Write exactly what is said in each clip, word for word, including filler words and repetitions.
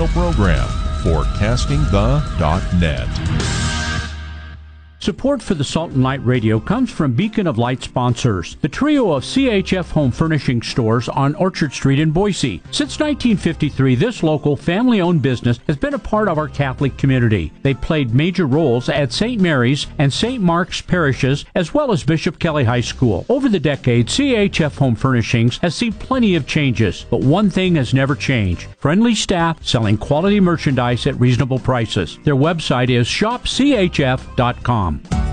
radio program. forecasting the dot net. Support for the Salt and Light Radio comes from Beacon of Light sponsors, the trio of C H F home furnishing stores on Orchard Street in Boise. Since nineteen fifty-three, this local family-owned business has been a part of our Catholic community. They played major roles at Saint Mary's and Saint Mark's parishes, as well as Bishop Kelly High School. Over the decades, C H F Home Furnishings has seen plenty of changes, but one thing has never changed: friendly staff selling quality merchandise at reasonable prices. Their website is shop c h f dot com.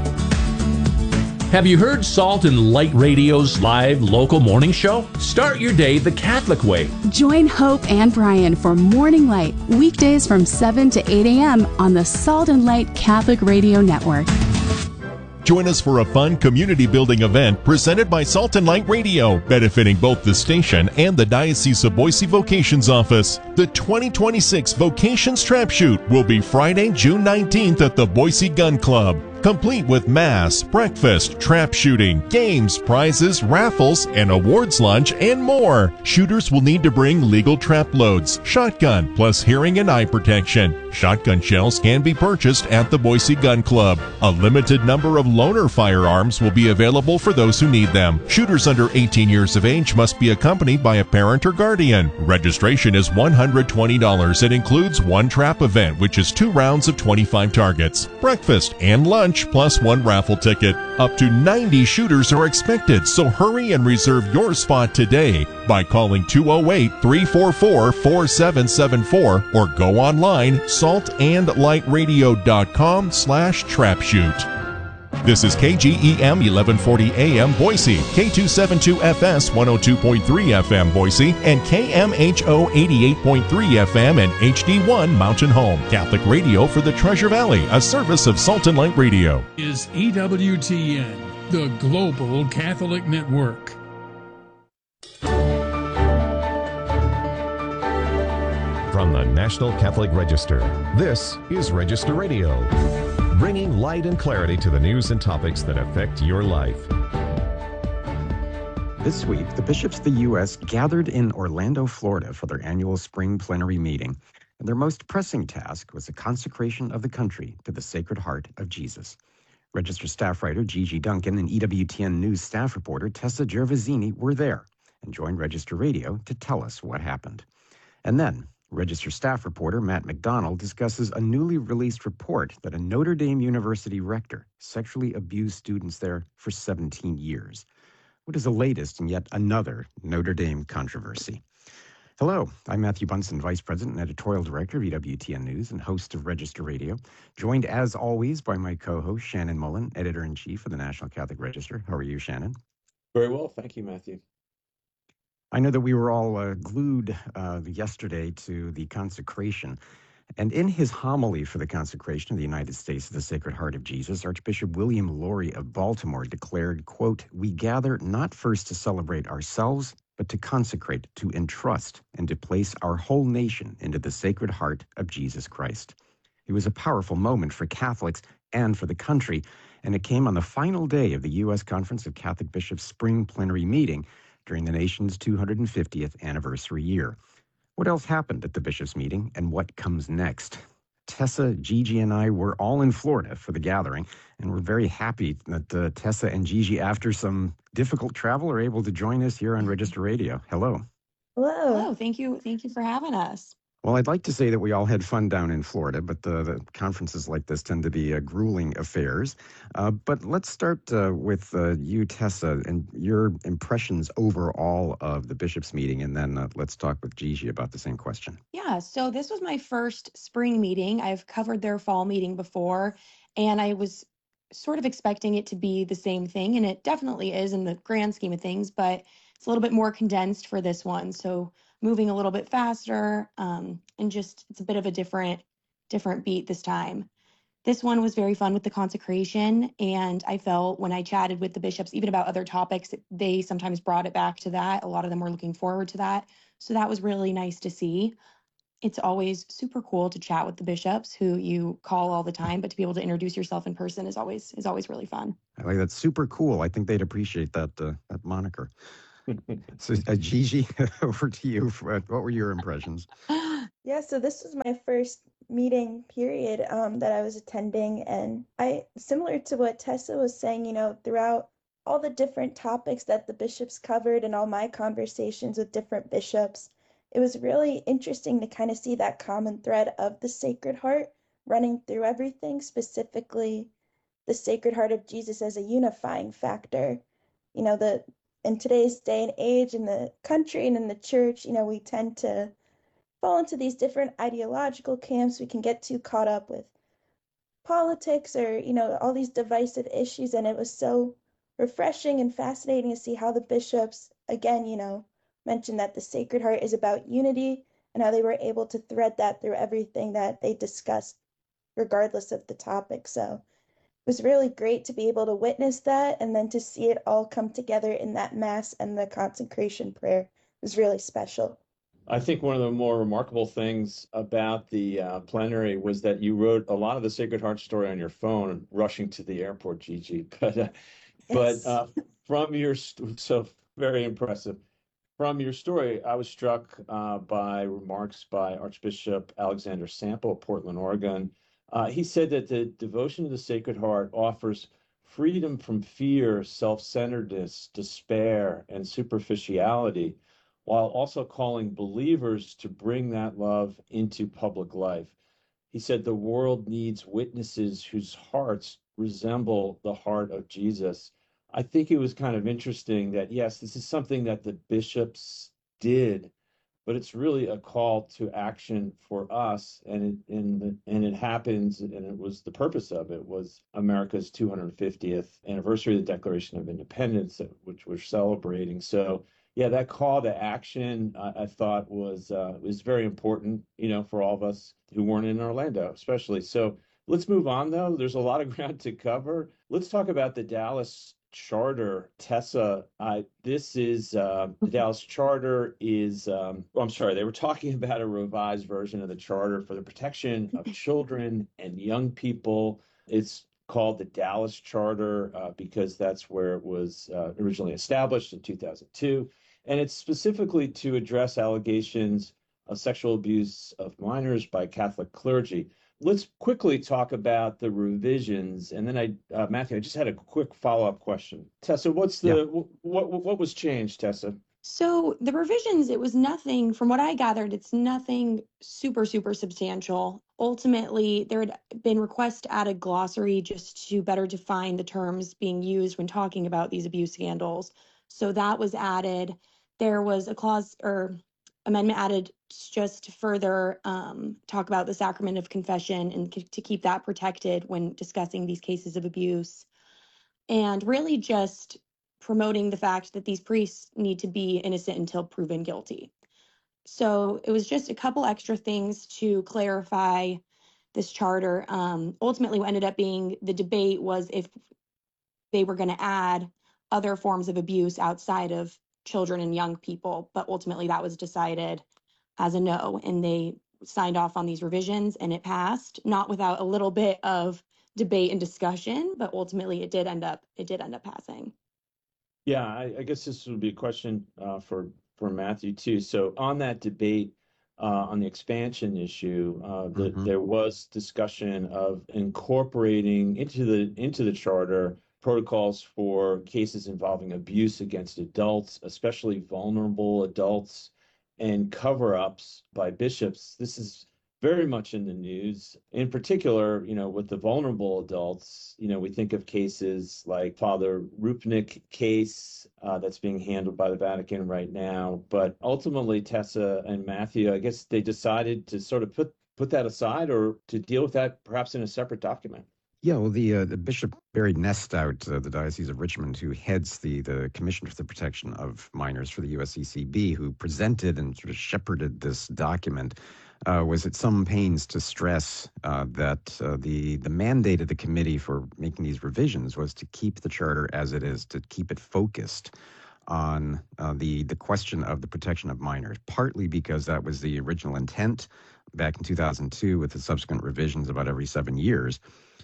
Have you heard Salt and Light Radio's live local morning show? Start your day the Catholic way. Join Hope and Brian for Morning Light, weekdays from seven to eight a.m. on the Salt and Light Catholic Radio Network. Join us for a fun community-building event presented by Salt and Light Radio, benefiting both the station and the Diocese of Boise Vocations Office. The twenty twenty-six Vocations Trap Shoot will be Friday, June nineteenth at the Boise Gun Club, complete with mass, breakfast, trap shooting, games, prizes, raffles, an awards lunch, and more. Shooters will need to bring legal trap loads, shotgun, plus hearing and eye protection. Shotgun shells can be purchased at the Boise Gun Club. A limited number of loaner firearms will be available for those who need them. Shooters under eighteen years of age must be accompanied by a parent or guardian. Registration is one hundred twenty dollars. It includes one trap event, which is two rounds of twenty-five targets, breakfast, and lunch, plus one raffle ticket. Up to ninety shooters are expected, so hurry and reserve your spot today by calling two oh eight, three four four, four seven seven four or go online salt and light radio dot com slash trapshoot. This is K G E M eleven forty A M Boise, K two seventy-two F S one oh two point three F M Boise, and K M H O eighty-eight point three F M and H D one Mountain Home. Catholic radio for the Treasure Valley, a service of Salt and Light Radio. Is E W T N, the Global Catholic Network. From the National Catholic Register, this is Register Radio, bringing light and clarity to the news and topics that affect your life. This week, the bishops of the U S gathered in Orlando, Florida for their annual spring plenary meeting, and their most pressing task was the consecration of the country to the Sacred Heart of Jesus. Register staff writer Gigi Duncan and E W T N News staff reporter Tessa Gervasini were there and joined Register Radio to tell us what happened. And then, Register staff reporter Matt McDonald discusses a newly released report that a Notre Dame University rector sexually abused students there for seventeen years. What is the latest in yet another Notre Dame controversy? Hello, I'm Matthew Bunson, Vice President and Editorial Director of E W T N News and host of Register Radio, joined as always by my co-host Shannon Mullen, Editor-in-Chief of the National Catholic Register. How are you, Shannon? Very well, thank you, Matthew. I know that we were all uh, glued uh, yesterday to the consecration. And in his homily for the consecration of the United States to the Sacred Heart of Jesus, Archbishop William Lori of Baltimore declared, quote, "We gather not first to celebrate ourselves, but to consecrate, to entrust, and to place our whole nation into the Sacred Heart of Jesus Christ." It was a powerful moment for Catholics and for the country, and it came on the final day of the U S Conference of Catholic Bishops' spring plenary meeting during the nation's two hundred fiftieth anniversary year. What else happened at the bishops' meeting, and what comes next? Tessa, Gigi, and I were all in Florida for the gathering, and we're very happy that uh, Tessa and Gigi, after some difficult travel, are able to join us here on Register Radio. Hello. Hello. Hello. Thank you. Thank you for having us. Well, I'd like to say that we all had fun down in Florida, but the, the conferences like this tend to be uh, grueling affairs. Uh, but let's start uh, with uh, you, Tessa, and your impressions overall of the bishops' meeting, and then uh, let's talk with Gigi about the same question. Yeah, so this was my first spring meeting. I've covered their fall meeting before, and I was sort of expecting it to be the same thing, and it definitely is in the grand scheme of things, but it's a little bit more condensed for this one. So moving a little bit faster, um, and just it's a bit of a different different beat this time. This one was very fun with the consecration, and I felt when I chatted with the bishops, even about other topics, they sometimes brought it back to that. A lot of them were looking forward to that. So that was really nice to see. It's always super cool to chat with the bishops who you call all the time, but to be able to introduce yourself in person is always is always really fun. I like that. Super cool. I think they'd appreciate that uh, that moniker. So, uh, Gigi, over to you. For, uh, what were your impressions? Yeah, so this was my first meeting period um, that I was attending, and I, similar to what Tessa was saying, you know, throughout all the different topics that the bishops covered and all my conversations with different bishops, it was really interesting to kind of see that common thread of the Sacred Heart running through everything, specifically the Sacred Heart of Jesus as a unifying factor. You know, the in today's day and age in the country and in the church, you know, we tend to fall into these different ideological camps. We can get too caught up with politics or, you know, all these divisive issues. And it was so refreshing and fascinating to see how the bishops, again, you know, mentioned that the Sacred Heart is about unity and how they were able to thread that through everything that they discussed, regardless of the topic. So it was really great to be able to witness that and then to see it all come together in that Mass and the consecration prayer. It was really special. I think one of the more remarkable things about the uh, plenary was that you wrote a lot of the Sacred Heart story on your phone, rushing to the airport, Gigi. But uh, Yes. but uh, from your st- so very impressive. From your story, I was struck uh, by remarks by Archbishop Alexander Sample of Portland, Oregon. Uh, he said that the devotion to the Sacred Heart offers freedom from fear, self-centeredness, despair, and superficiality, while also calling believers to bring that love into public life. He said the world needs witnesses whose hearts resemble the heart of Jesus. I think it was kind of interesting that, yes, this is something that the bishops did, but it's really a call to action for us. And it, and, the, and it happens, and it was the purpose of it was America's two hundred fiftieth anniversary of the Declaration of Independence, which we're celebrating. So yeah, that call to action, I, I thought was uh, was very important, you know, for all of us who weren't in Orlando, especially. So let's move on, though. There's a lot of ground to cover. Let's talk about the Dallas Charter. Tessa, I, this is uh, the Dallas Charter is, um, oh, I'm sorry, they were talking about a revised version of the Charter for the protection of children and young people. It's called the Dallas Charter uh, because that's where it was uh, originally established in two thousand two. And it's specifically to address allegations of sexual abuse of minors by Catholic clergy. Let's quickly talk about the revisions. And then I, uh, Matthew, I just had a quick follow-up question. Tessa, what's the, yeah. what, what, what was changed, Tessa? So the revisions, it was nothing, from what I gathered, it's nothing super, super substantial. Ultimately, there had been requests to add a glossary just to better define the terms being used when talking about these abuse scandals. So that was added. There was a clause or amendment added just to further um, talk about the sacrament of confession and c- to keep that protected when discussing these cases of abuse. And really just promoting the fact that these priests need to be innocent until proven guilty. So it was just a couple extra things to clarify this charter. Um, ultimately, what ended up being the debate was if they were going to add other forms of abuse outside of children and young people, but ultimately that was decided as a no, and they signed off on these revisions and it passed, not without a little bit of debate and discussion, but ultimately it did end up it did end up passing. Yeah, I, I guess this would be a question uh, for for Matthew too. So on that debate uh, on the expansion issue, uh, the, mm-hmm. there was discussion of incorporating into the into the charter protocols for cases involving abuse against adults, especially vulnerable adults, and cover-ups by bishops. This is very much in the news. In particular, you know, with the vulnerable adults, you know, we think of cases like Father Rupnik case uh, that's being handled by the Vatican right now. But ultimately, Tessa and Matthew, I guess they decided to sort of put put that aside or to deal with that perhaps in a separate document. Yeah, well, the uh, the Bishop Barry Nestout, uh, the Diocese of Richmond, who heads the the Commission for the Protection of Minors for the U S C C B, who presented and sort of shepherded this document, uh, was at some pains to stress uh, that uh, the the mandate of the committee for making these revisions was to keep the charter as it is, to keep it focused on uh, the the question of the protection of minors, partly because that was the original intent back in two thousand two with the subsequent revisions about every seven years.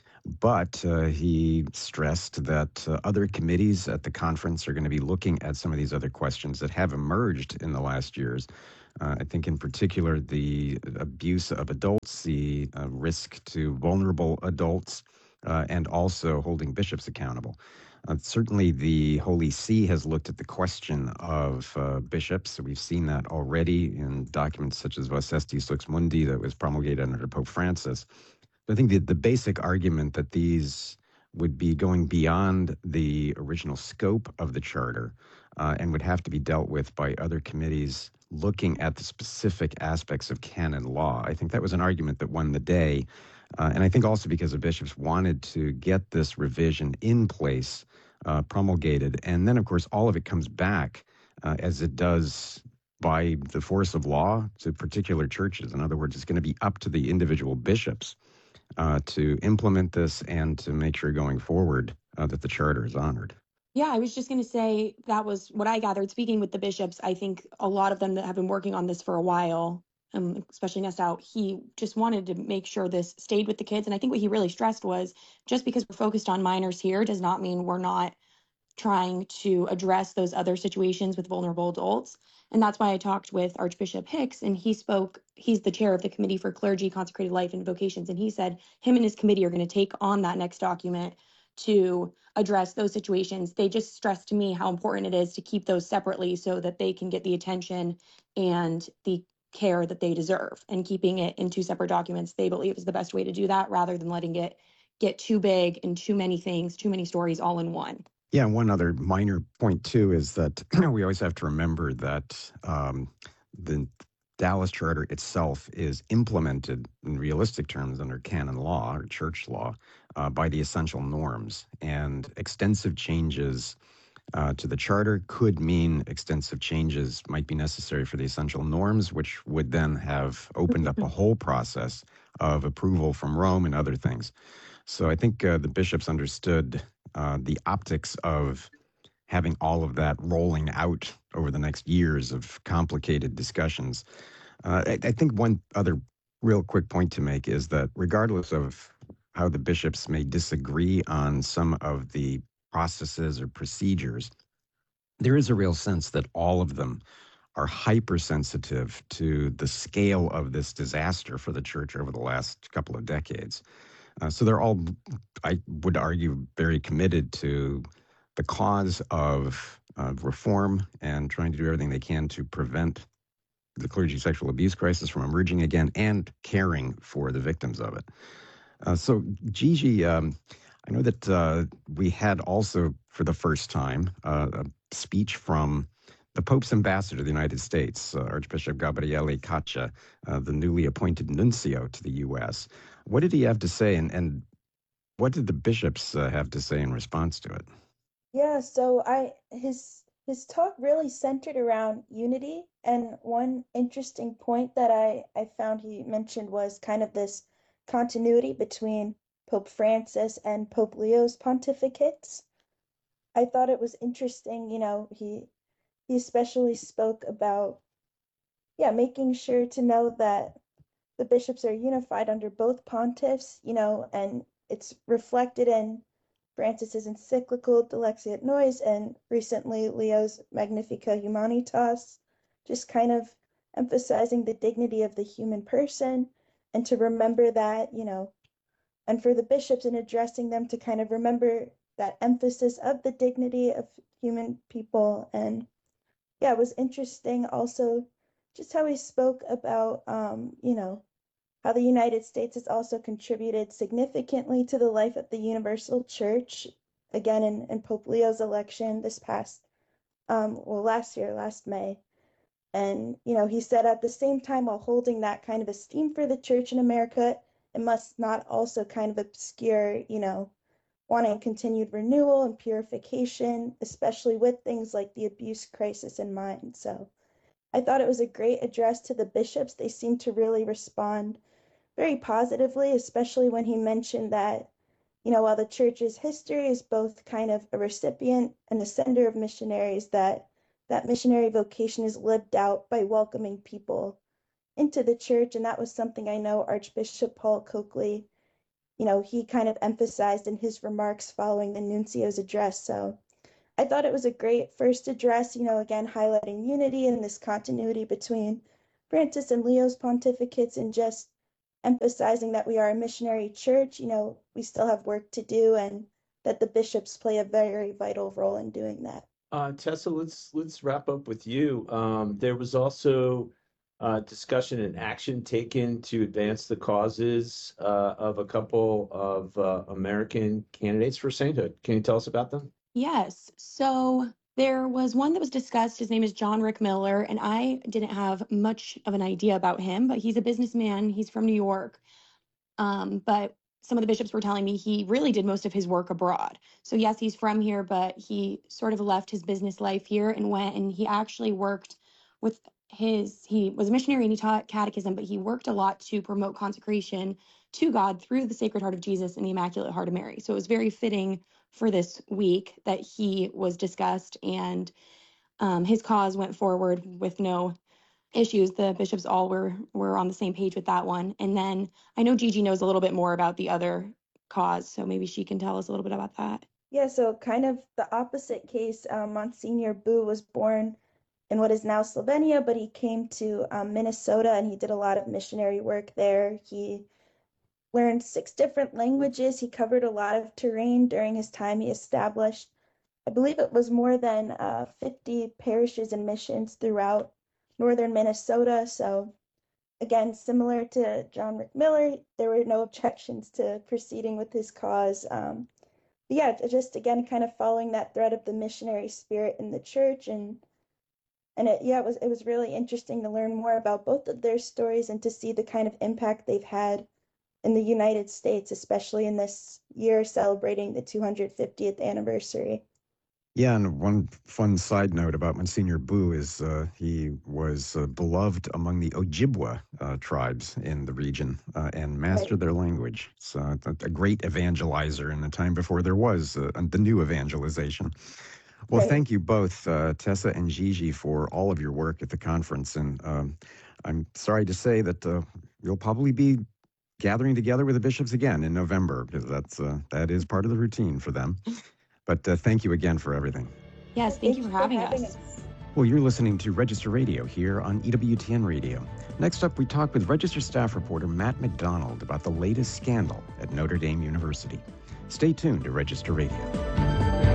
But uh, he stressed that uh, other committees at the conference are going to be looking at some of these other questions that have emerged in the last years Uh, I think in particular the abuse of adults, the uh, risk to vulnerable adults, uh, and also holding bishops accountable. Uh, certainly, the Holy See has looked at the question of uh, bishops. We've seen that already in documents such as Vos Estis Lux Mundi that was promulgated under Pope Francis. I think the, the basic argument that these would be going beyond the original scope of the charter uh, and would have to be dealt with by other committees looking at the specific aspects of canon law. I think that was an argument that won the day. Uh, and I think also because the bishops wanted to get this revision in place, uh, promulgated. And then, of course, all of it comes back uh, as it does by the force of law to particular churches. In other words, it's going to be up to the individual bishops uh, to implement this and to make sure going forward uh, that the charter is honored. Yeah, I was just going to say that was what I gathered. Speaking with the bishops, I think a lot of them that have been working on this for a while, um, especially Nestout, he just wanted to make sure this stayed with the kids. And I think what he really stressed was just because we're focused on minors here does not mean we're not trying to address those other situations with vulnerable adults. And that's why I talked with Archbishop Hicks, and he spoke, he's the chair of the Committee for Clergy, Consecrated Life, and Vocations. And he said him and his committee are going to take on that next document to address those situations. They just stressed to me how important it is to keep those separately so that they can get the attention and the care that they deserve. And keeping it in two separate documents, they believe is the best way to do that rather than letting it get too big and too many things, too many stories all in one. Yeah, one other minor point, too, is that we always have to remember that um, the Dallas Charter itself is implemented in realistic terms under canon law or church law uh, by the essential norms. And extensive changes uh, to the charter could mean extensive changes might be necessary for the essential norms, which would then have opened up a whole process of approval from Rome and other things. So I think uh, the bishops understood uh, the optics of having all of that rolling out over the next years of complicated discussions. Uh, I, I think one other real quick point to make is that regardless of how the bishops may disagree on some of the processes or procedures, there is a real sense that all of them are hypersensitive to the scale of this disaster for the church over the last couple of decades. Uh, so they're all, I would argue, very committed to the cause of uh, reform and trying to do everything they can to prevent the clergy sexual abuse crisis from emerging again and caring for the victims of it. Uh, so, Gigi, um, I know that uh, we had also, for the first time, uh, a speech from the Pope's ambassador to the United States, uh, Archbishop Gabriele Caccia, uh, the newly appointed nuncio to the U S. What did he have to say, and, and what did the bishops uh, have to say in response to it? Yeah, so I his his talk really centered around unity, and one interesting point that I, I found he mentioned was kind of this continuity between Pope Francis and Pope Leo's pontificates. I thought it was interesting, you know, he he especially spoke about, yeah, making sure to know that the bishops are unified under both pontiffs, you know, and it's reflected in Francis's encyclical De Lexio et Nois and recently Leo's Magnifica Humanitas, just kind of emphasizing the dignity of the human person and to remember that, you know, and for the bishops in addressing them to kind of remember that emphasis of the dignity of human people. And yeah, it was interesting also just how he spoke about, um, you know, how the United States has also contributed significantly to the life of the Universal Church, again in, in Pope Leo's election this past, um, well, last year, last May. And, you know, he said at the same time, while holding that kind of esteem for the church in America, it must not also kind of obscure, you know, wanting continued renewal and purification, especially with things like the abuse crisis in mind. So I thought it was a great address to the bishops. They seemed to really respond very positively, especially when he mentioned that, you know, while the church's history is both kind of a recipient and a sender of missionaries, that that missionary vocation is lived out by welcoming people into the church. And that was something I know Archbishop Paul Coakley, you know, he kind of emphasized in his remarks following the nuncio's address. So I thought it was a great first address, you know, again, highlighting unity and this continuity between Francis and Leo's pontificates and just emphasizing that we are a missionary church. You know, we still have work to do, and that the bishops play a very vital role in doing that. Uh, Tessa, let's let's wrap up with you. Um, there was also uh, discussion and action taken to advance the causes uh, of a couple of uh, American candidates for sainthood. Can you tell us about them? Yes. So there was one that was discussed. His name is John Rick Miller, and I didn't have much of an idea about him, but he's a businessman. He's from New York. Um, but some of the bishops were telling me he really did most of his work abroad. So yes, he's from here, but he sort of left his business life here and went, and he actually worked with his, he was a missionary and he taught catechism, but he worked a lot to promote consecration to God through the Sacred Heart of Jesus and the Immaculate Heart of Mary. So it was very fitting for this week that he was discussed, and um, his cause went forward with no issues. The bishops all were were on the same page with that one. And then I know Gigi knows a little bit more about the other cause, so maybe she can tell us a little bit about that. Yeah, so kind of the opposite case. Um, Monsignor Bu was born in what is now Slovenia, but he came to um, Minnesota and he did a lot of missionary work there. He learned six different languages. He covered a lot of terrain during his time. He established, I believe it was more than uh, fifty parishes and missions throughout northern Minnesota. So again, similar to John Rick Miller, there were no objections to proceeding with his cause. Um, but yeah, just again, kind of following that thread of the missionary spirit in the church. And and it, yeah, it was, it was really interesting to learn more about both of their stories and to see the kind of impact they've had in the United States, especially in this year celebrating the two hundred fiftieth anniversary. Yeah, and one fun side note about Monsignor Bu is uh, he was uh, beloved among the Ojibwa uh, tribes in the region uh, and mastered right. their language. So a, a great evangelizer in the time before there was uh, the new evangelization. Well, right. Thank you both, uh, Tessa and Gigi, for all of your work at the conference. And um, I'm sorry to say that uh, you'll probably be gathering together with the bishops again in November, because that's uh, that is part of the routine for them. But uh, thank you again for everything. Yes, thank, thank you for having, for having us. us. Well, you're listening to Register Radio here on E W T N Radio. Next up, we talk with Register staff reporter Matt McDonald about the latest scandal at Notre Dame University. Stay tuned to Register Radio.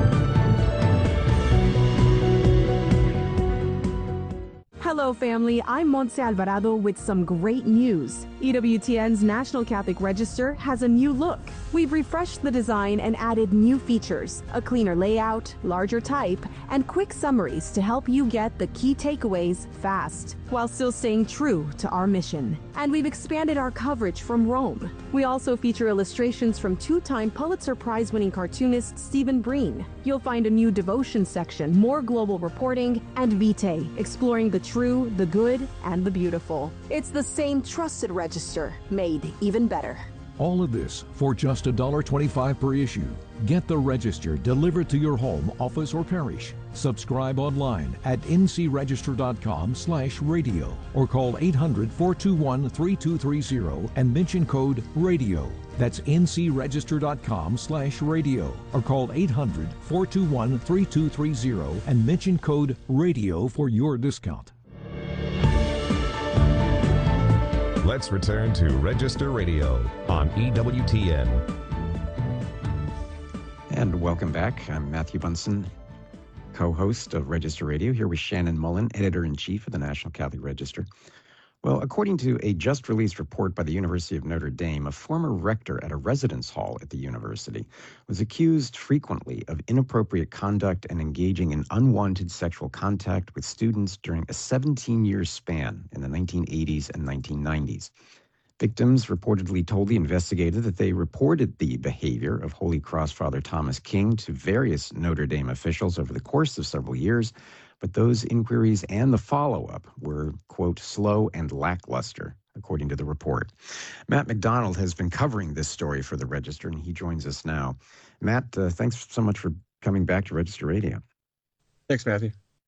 Hello, family. I'm Montse Alvarado with some great news. E W T N's National Catholic Register has a new look. We've refreshed the design and added new features, a cleaner layout, larger type, and quick summaries to help you get the key takeaways fast, while still staying true to our mission. And we've expanded our coverage from Rome. We also feature illustrations from two-time Pulitzer Prize-winning cartoonist Stephen Breen. You'll find a new devotion section, more global reporting, and Vitae, exploring the true, the good, and the beautiful. It's the same trusted register, made even better. All of this for just one dollar twenty-five per issue. Get the Register delivered to your home, office, or parish. Subscribe online at ncregister.com slash radio or call eight hundred, four two one, three two three zero and mention code RADIO. That's ncregister.com slash radio or call eight hundred, four two one, three two three zero and mention code RADIO for your discount. Let's return to Register Radio on E W T N. And welcome back. I'm Matthew Bunson, co-host of Register Radio, here with Shannon Mullen, editor-in-chief of the National Catholic Register. Well, according to a just-released report by the University of Notre Dame, a former rector at a residence hall at the university was accused frequently of inappropriate conduct and engaging in unwanted sexual contact with students during a seventeen-year span in the nineteen eighties and nineteen nineties. Victims reportedly told the investigator that they reported the behavior of Holy Cross Father Thomas King to various Notre Dame officials over the course of several years, but those inquiries and the follow-up were, quote, slow and lackluster, according to the report. Matt McDonald has been covering this story for the Register, and he joins us now. Matt, uh, thanks so much for coming back to Register Radio. Thanks, Matthew.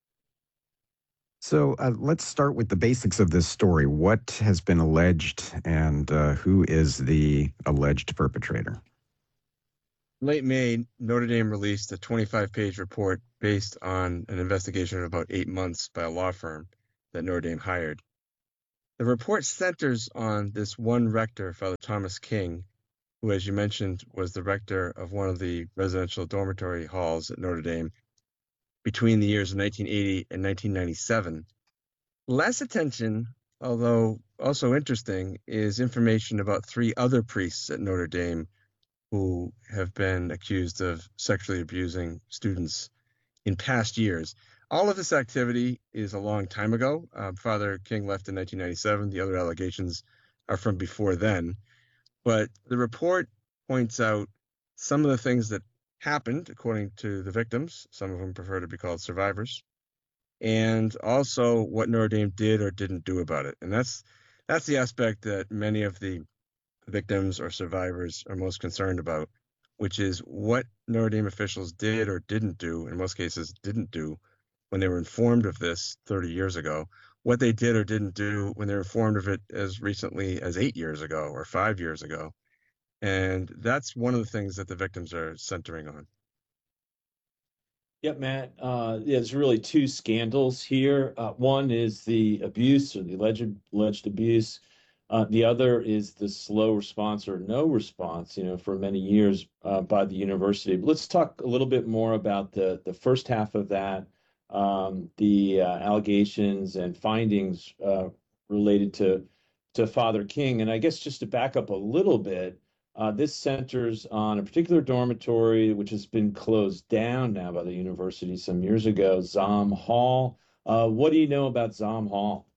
So uh, let's start with the basics of this story. What has been alleged, and uh, who is the alleged perpetrator? Late May, Notre Dame released a twenty-five page report based on an investigation of about eight months by a law firm that Notre Dame hired. The report centers on this one rector, Father Thomas King, who, as you mentioned, was the rector of one of the residential dormitory halls at Notre Dame between the years of nineteen eighty and nineteen ninety-seven. Less attention, although also interesting, is information about three other priests at Notre Dame who have been accused of sexually abusing students in past years. All of this activity is a long time ago. Uh, Father King left in nineteen ninety-seven. The other allegations are from before then. But the report points out some of the things that happened, according to the victims. Some of them prefer to be called survivors. And also what Notre Dame did or didn't do about it. And that's that's the aspect that many of the victims or survivors are most concerned about, which is what Notre Dame officials did or didn't do, in most cases didn't do, when they were informed of this thirty years ago, what they did or didn't do when they were informed of it as recently as eight years ago or five years ago. And that's one of the things that the victims are centering on. Yep, Matt. Uh, yeah, there's really two scandals here. Uh, one is the abuse or the alleged alleged abuse. Uh, the other is the slow response or no response, you know, for many years uh, by the university. But let's talk a little bit more about the the first half of that, um, the uh, allegations and findings uh, related to to Father King. And I guess just to back up a little bit, uh, this centers on a particular dormitory which has been closed down now by the university some years ago, Zahm Hall. Uh, what do you know about Zahm Hall?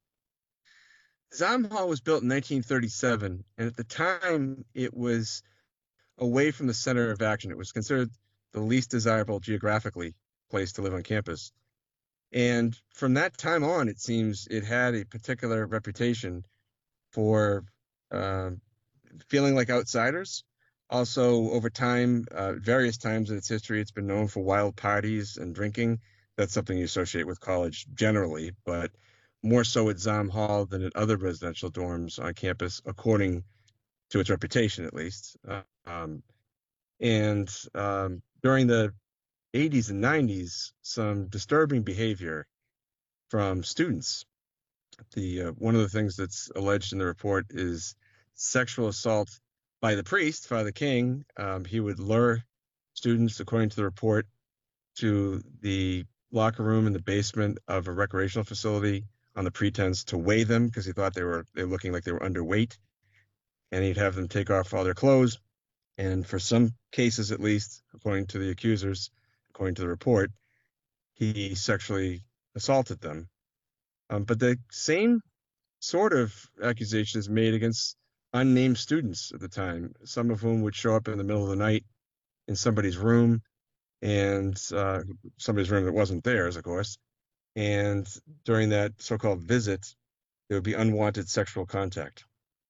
Zahm Hall was built in nineteen thirty-seven, and at the time it was away from the center of action. It was considered the least desirable geographically place to live on campus. And from that time on, it seems it had a particular reputation for uh, feeling like outsiders. Also, over time, uh, various times in its history, it's been known for wild parties and drinking. That's something you associate with college generally, but more so at Zahm Hall than at other residential dorms on campus, according to its reputation, at least. Uh, um, and um, during the eighties and nineties, some disturbing behavior from students. The uh, one of the things that's alleged in the report is sexual assault by the priest, Father King. Um, he would lure students, according to the report, to the locker room in the basement of a recreational facility on the pretense to weigh them because he thought they were they were looking like they were underweight, and he'd have them take off all their clothes. And for some cases, at least, according to the accusers, according to the report, he sexually assaulted them. Um, but the same sort of accusation is made against unnamed students at the time, some of whom would show up in the middle of the night in somebody's room, and uh, somebody's room that wasn't theirs, of course. And during that so-called visit, there would be unwanted sexual contact.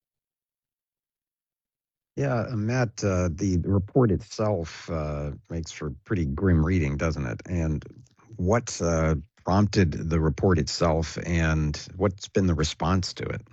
Yeah, uh, Matt, uh, the report itself uh, makes for pretty grim reading, doesn't it? And what uh, prompted the report itself, and what's been the response to it?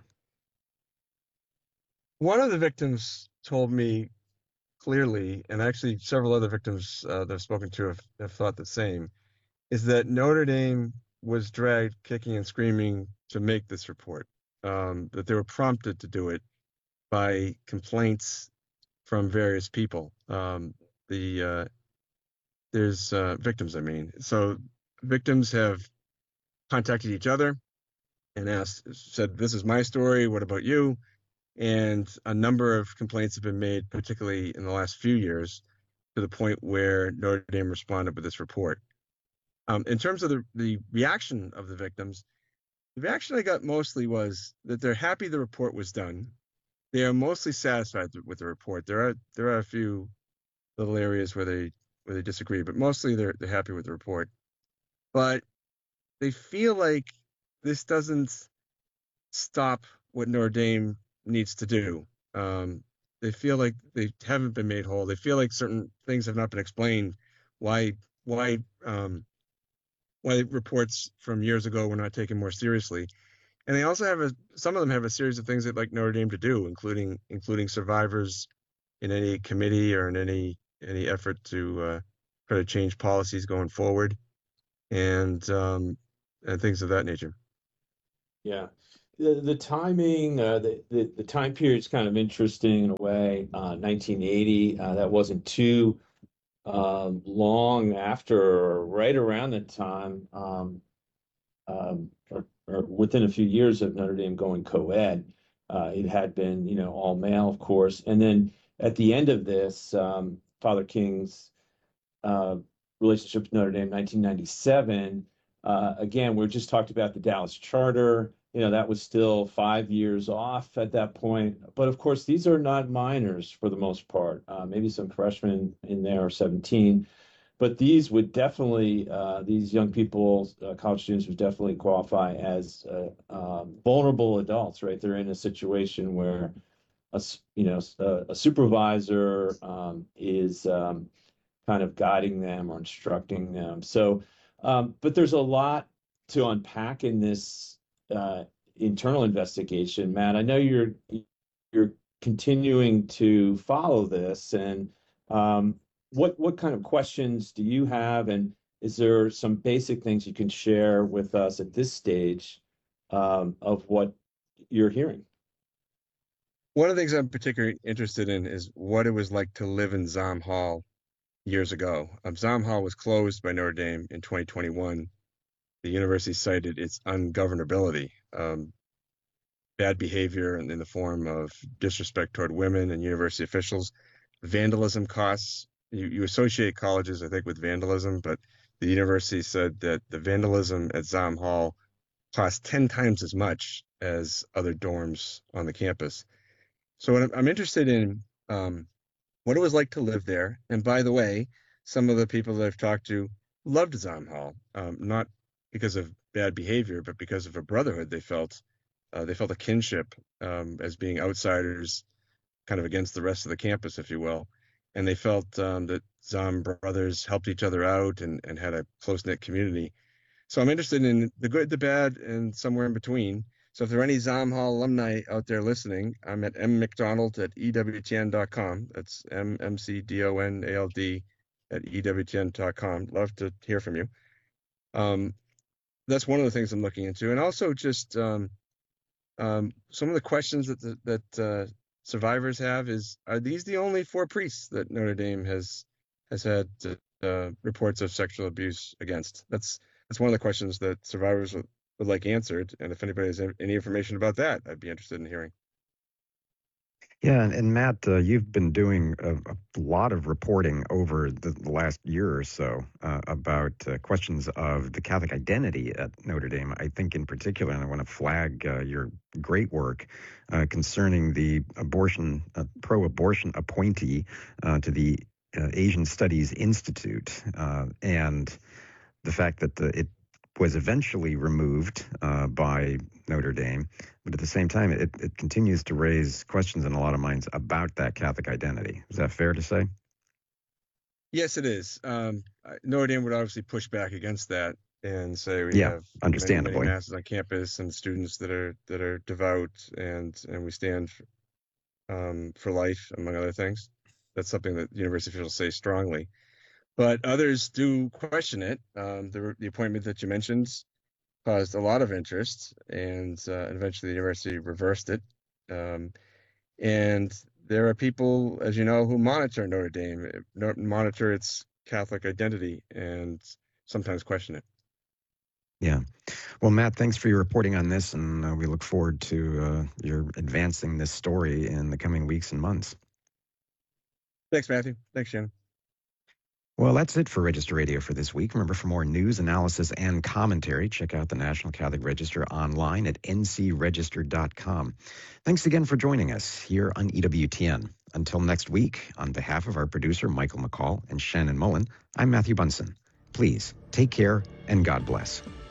One of the victims told me clearly, and actually several other victims uh, that I've spoken to have, have thought the same, is that Notre Dame was dragged kicking and screaming to make this report, um, that they were prompted to do it by complaints from various people. Um, the uh, there's uh, victims, I mean. So victims have contacted each other and asked, said, "This is my story. What about you?" And a number of complaints have been made, particularly in the last few years, to the point where Notre Dame responded with this report. Um, in terms of the, the reaction of the victims, the reaction I got mostly was that they're happy the report was done. They are mostly satisfied with the report. There are there are a few little areas where they where they disagree, but mostly they're they're happy with the report. But they feel like this doesn't stop what Notre Dame needs to do. Um, they feel like they haven't been made whole. They feel like certain things have not been explained. Why why um, why reports from years ago were not taken more seriously. And they also have a, some of them have a series of things they'd like Notre Dame to do, including including survivors in any committee or in any any effort to uh, try to change policies going forward, and um, and things of that nature. Yeah. the, the timing, uh, the, the the time period is kind of interesting in a way. Uh, nineteen eighty, uh, that wasn't too um, long after, or right around the time, um, um, or, or within a few years of Notre Dame going co-ed. Uh, it had been, you know, all male, of course. And then at the end of this, um, Father King's uh, relationship with Notre Dame, nineteen ninety-seven. Uh, again, we just talked about the Dallas Charter. You know, that was still five years off at that point. But of course, these are not minors for the most part. Uh, maybe some freshmen in there are seventeen. But these would definitely, uh, these young people, uh, college students would definitely qualify as uh, um, vulnerable adults, right? They're in a situation where a, you know, a, a supervisor um, is um, kind of guiding them or instructing them. So, um, but there's a lot to unpack in this uh, internal investigation, Matt. I know you're you're continuing to follow this, and um, what what kind of questions do you have, and is there some basic things you can share with us at this stage um, of what you're hearing? One of the things I'm particularly interested in is what it was like to live in Zom Hall years ago. Um, Zom Hall was closed by Notre Dame in twenty twenty-one. The university cited its ungovernability, um, bad behavior in, in the form of disrespect toward women and university officials, vandalism costs. You, you associate colleges, I think, with vandalism, but the university said that the vandalism at Zom Hall cost ten times as much as other dorms on the campus. So what I'm, I'm interested in um, what it was like to live there. And by the way, some of the people that I've talked to loved Zom Hall, um, not because of bad behavior, but because of a brotherhood they felt. Uh, they felt a kinship um, as being outsiders, kind of against the rest of the campus, if you will. And they felt um, that Zom brothers helped each other out and, and had a close-knit community. So I'm interested in the good, the bad, and somewhere in between. So if there are any Zom Hall alumni out there listening, I'm at mmcdonald at E W T N dot com. That's M M C D O N A L D at E W T N dot com. Love to hear from you. Um, that's one of the things I'm looking into. And also just um, um, some of the questions that the, that uh, survivors have is, are these the only four priests that Notre Dame has has had uh, reports of sexual abuse against? That's that's one of the questions that survivors would, would like answered. And if anybody has any information about that, I'd be interested in hearing. Yeah, and, and Matt, uh, you've been doing a, a lot of reporting over the, the last year or so uh, about uh, questions of the Catholic identity at Notre Dame. I think in particular, and I want to flag uh, your great work uh, concerning the abortion, uh, pro-abortion appointee uh, to the uh, Asian Studies Institute, uh, and the fact that the, it was eventually removed uh, by Notre Dame, but at the same time, it, it continues to raise questions in a lot of minds about that Catholic identity. Is that fair to say? Yes, it is. Um, Notre Dame would obviously push back against that and say we yeah, have understandably. many, many masses on campus and students that are that are devout, and and we stand um, for life, among other things. That's something that university officials say strongly. But others do question it. Um, the, the appointment that you mentioned caused a lot of interest, and uh, eventually the university reversed it. Um, and there are people, as you know, who monitor Notre Dame, monitor its Catholic identity, and sometimes question it. Yeah. Well, Matt, thanks for your reporting on this, and uh, we look forward to uh, your advancing this story in the coming weeks and months. Thanks, Matthew. Thanks, Shannon. Well, that's it for Register Radio for this week. Remember, for more news, analysis, and commentary, check out the National Catholic Register online at N C register dot com. Thanks again for joining us here on E W T N. Until next week, on behalf of our producer, Michael McCall, and Shannon Mullen, I'm Matthew Bunson. Please take care and God bless.